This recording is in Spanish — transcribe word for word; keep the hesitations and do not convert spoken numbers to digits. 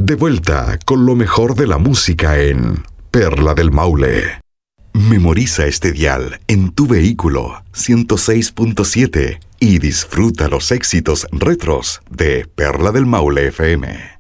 De vuelta con lo mejor de la música en Perla del Maule. Memoriza este dial en tu vehículo ciento seis punto siete y disfruta los éxitos retros de Perla del Maule F M.